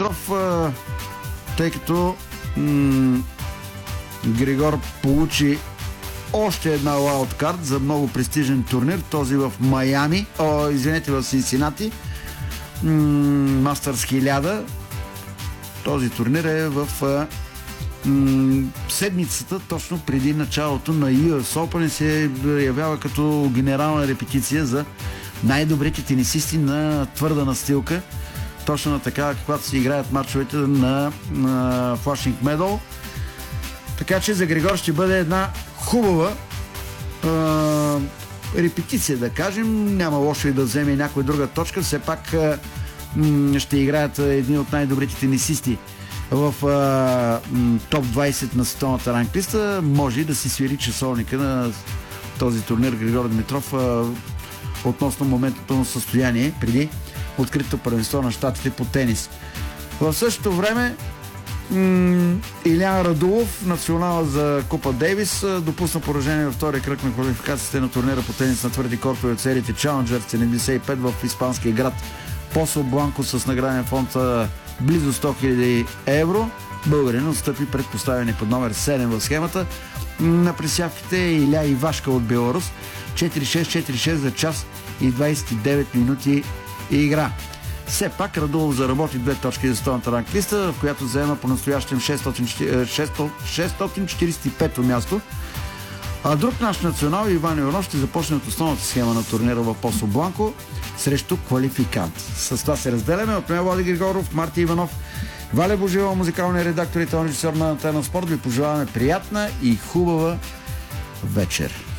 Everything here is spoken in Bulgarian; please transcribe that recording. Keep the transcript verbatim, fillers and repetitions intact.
Димитров, а, тъй като м- Григор получи още една уайлдкарт за много престижен турнир, този в Майами, о, извинете, в Синсинати, Мастърс хиляда. Този турнир е в а, м- седмицата, точно преди началото на Ю Ес Open, се явява като генерална репетиция за най-добрите тенисисти на твърда настилка, точно на такава, каквато се играят мачовете на, на Flushing Meadow. Така че за Григор ще бъде една хубава а, репетиция, да кажем. Няма лошо и да вземе някоя друга точка. Все пак а, м- ще играят едни от най-добрите тенисисти в а, м- топ двайсет на световната ранглиста. Може и да си свири часовника на този турнир Григор Димитров а, относно моментното му състояние преди откритото първенство на щатите по тенис. В същото време м- Илян Радулов, национал за Купа Дейвис, допусна поражение във втория кръг на квалификациите на турнира по тенис на твърди кортове от сериите Challenger седемдесет и пет в испанския град Посо Бланко с награден фонд близо сто хиляди евро. Българин отстъпи пред поставяне под номер седем в схемата. На пресявките Иля Ивашка от Беларус четири шест четири шест за час и двайсет и девет минути игра. Все пак Радулов заработи две точки за световната ранглиста, в която заема по-настоящем шестстотин четирийсет и пето място. А друг наш национал, Иван Иванов, ще започне от основната схема на турнира в Посо Бланко срещу квалификант. С това се разделяме. От мен Влади Григоров, Марти Иванов, Валя Божива, музикалния редактор и тон режисьор на Антена Спорт. Ви пожелаваме приятна и хубава вечер.